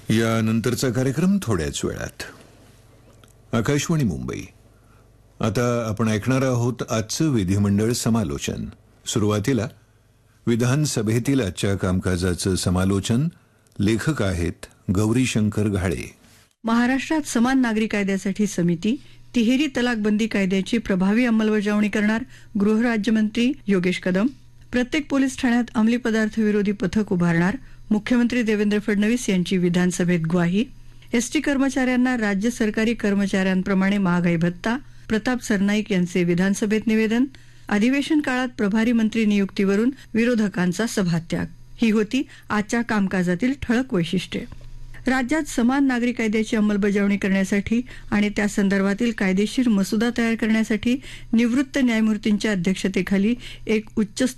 यानंतरचा कार्यक्रम थोड्याच वेळात. आकाशवाणी मुंबई. आता आपण ऐकणार आहोत आजचं विधिमंडळ समालोचन. सुरुवातीला विधानसभेतील आजच्या कामकाजाचं समालोचन. लेखक आहेत गौरीशंकर घाळे. महाराष्ट्रात समान नागरी कायद्यासाठी समिती, तिहेरी तलाकबंदी कायद्याची प्रभावी अंमलबजावणी करणार गृहराज्यमंत्री योगेश कदम. प्रत्येक पोलीस ठाण्यात अंमली पदार्थ विरोधी पथक उभारणार मुख्यमंत्री देवेंद्र फडणवीस यांची विधानसभेत ग्वाही. एसटी कर्मचाऱ्यांना राज्य सरकारी कर्मचाऱ्यांप्रमाणे महागाई भत्ता, प्रताप सरनाईक यांचे विधानसभेत निवेदन. अधिवेशन काळात प्रभारी मंत्री नियुक्तीवरून विरोधकांचा सभात्याग. ही होती आजच्या कामकाजातील ठळक वैशिष्ट्ये. राज्यात समान नागरी कायद्याची अंमलबजावणी करण्यासाठी आणि त्या संदर्भातील कायदेशीर मसुदा तयार करण्यासाठी निवृत्त न्यायमूर्तींच्या अध्यक्षतेखाली एक उच्चस्तरीय